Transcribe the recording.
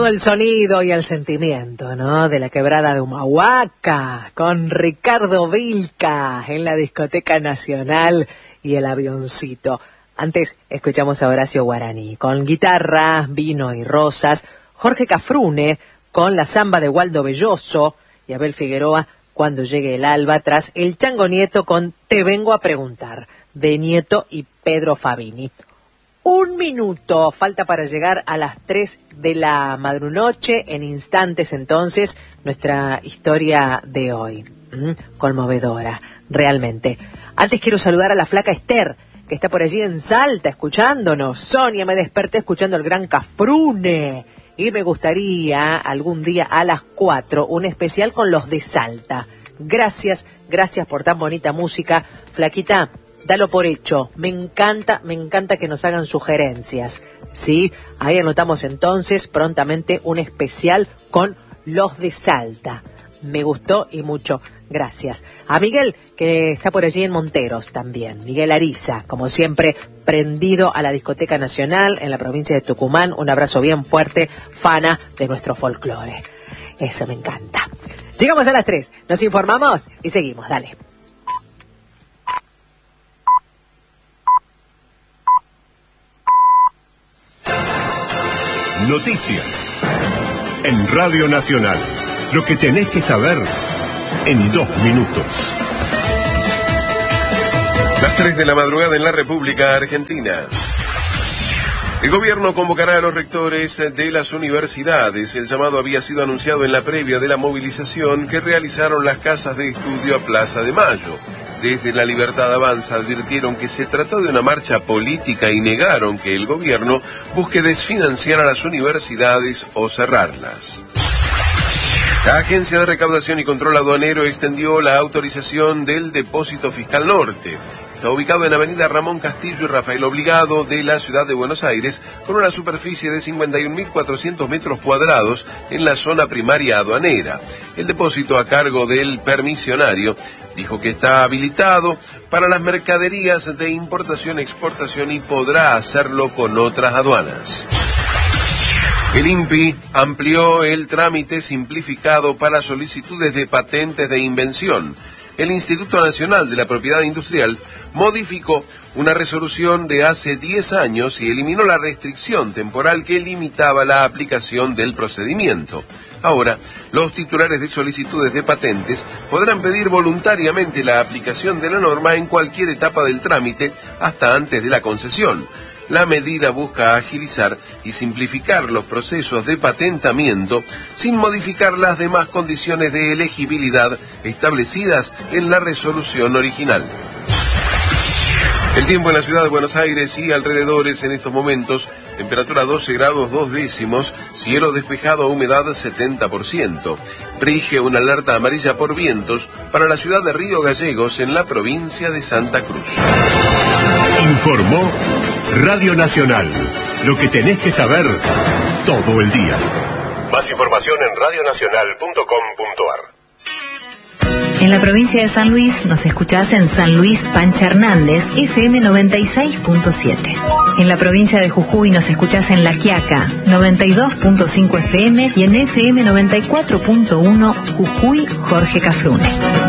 el sonido y el sentimiento, ¿no? De la quebrada de Humahuaca, con Ricardo Vilca en la Discoteca Nacional y el avioncito. Antes escuchamos a Horacio Guaraní, con guitarra, vino y rosas, Jorge Cafrune, con la samba de Waldo Belloso, y Abel Figueroa, Cuando llegue el alba, tras el Chango Nieto con Te vengo a preguntar, de Nieto y Pedro Fabini. 1 minuto falta para llegar a las 3 de la madrunoche. En instantes, entonces, nuestra historia de hoy. Conmovedora, realmente. Antes quiero saludar a la flaca Esther, que está por allí en Salta, escuchándonos. Sonia, me desperté escuchando el gran Cafrune. Y me gustaría algún día a las 4, un especial con los de Salta. Gracias por tan bonita música. Flaquita, dalo por hecho. Me encanta que nos hagan sugerencias. Sí, ahí anotamos entonces prontamente un especial con los de Salta. Me gustó y mucho. Gracias. A Miguel, que está por allí en Monteros también. Miguel Ariza, como siempre, prendido a la Discoteca Nacional en la provincia de Tucumán. Un abrazo bien fuerte, fana de nuestro folclore. Eso me encanta. Llegamos a las 3, nos informamos y seguimos. Dale. Noticias en Radio Nacional. Lo que tenés que saber en 2 minutos. Las 3 de la madrugada en la República Argentina. El gobierno convocará a los rectores de las universidades. El llamado había sido anunciado en la previa de la movilización que realizaron las casas de estudio a Plaza de Mayo. Desde La Libertad Avanza advirtieron que se trató de una marcha política y negaron que el gobierno busque desfinanciar a las universidades o cerrarlas. La Agencia de Recaudación y Control Aduanero extendió la autorización del Depósito Fiscal Norte. Está ubicado en Avenida Ramón Castillo y Rafael Obligado de la ciudad de Buenos Aires, con una superficie de 51.400 metros cuadrados en la zona primaria aduanera. El depósito, a cargo del permisionario, dijo que está habilitado para las mercaderías de importación, exportación y podrá hacerlo con otras aduanas. El INPI amplió el trámite simplificado para solicitudes de patentes de invención. El Instituto Nacional de la Propiedad Industrial modificó una resolución de hace 10 años y eliminó la restricción temporal que limitaba la aplicación del procedimiento. Ahora, los titulares de solicitudes de patentes podrán pedir voluntariamente la aplicación de la norma en cualquier etapa del trámite hasta antes de la concesión. La medida busca agilizar y simplificar los procesos de patentamiento sin modificar las demás condiciones de elegibilidad establecidas en la resolución original. El tiempo en la ciudad de Buenos Aires y alrededores en estos momentos: temperatura 12 grados 2 décimos, cielo despejado, humedad 70%. Rige una alerta amarilla por vientos para la ciudad de Río Gallegos, en la provincia de Santa Cruz. Informó Radio Nacional. Lo que tenés que saber todo el día. Más información en radionacional.com.ar. En la provincia de San Luis nos escuchás en San Luis Pancha Hernández, FM 96.7. En la provincia de Jujuy nos escuchás en La Quiaca, 92.5 FM y en FM 94.1 Jujuy Jorge Cafrune.